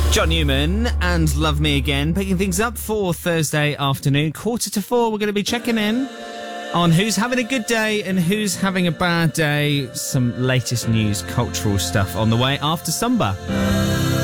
John Newman and Love Me Again, picking things up for Thursday afternoon, 3:45. We're going to be checking in on who's having a good day and who's having a bad day. Some latest news, cultural stuff on the way after Samba.